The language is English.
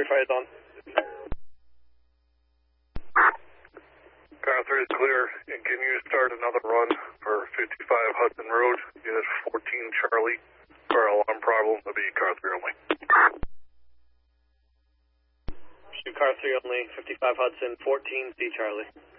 firefighter's on. Car 3 is clear, and can you start another run for 55 Hudson Road, unit 14 Charlie, for alarm problem? It'll be car 3 only. Shoot car 3 only, 55 Hudson, 14 C Charlie.